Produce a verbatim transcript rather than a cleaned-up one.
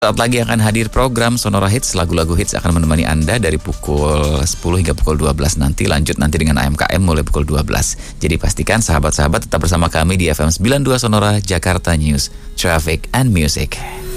Saat lagi akan hadir program Sonora Hits, lagu-lagu hits akan menemani Anda dari pukul sepuluh hingga pukul dua belas nanti. Lanjut nanti dengan A M K M mulai pukul dua belas. Jadi pastikan sahabat-sahabat tetap bersama kami di F M sembilan puluh dua Sonora, Jakarta News, Traffic and Music.